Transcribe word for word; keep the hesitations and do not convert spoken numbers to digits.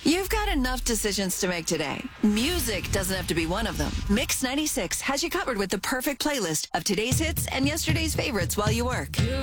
You've got enough decisions to make today. Music doesn't have to be one of them. Mix ninety-six has you covered with the perfect playlist of today's hits and yesterday's favorites while you work.